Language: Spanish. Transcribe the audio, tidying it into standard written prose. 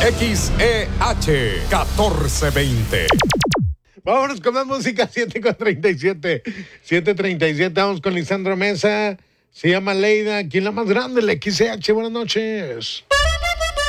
XEH 1420. Vámonos con más música, 7:37. 7:37, vamos con Lisandro Mesa. Se llama Leida, aquí la más grande, la XH. Buenas noches.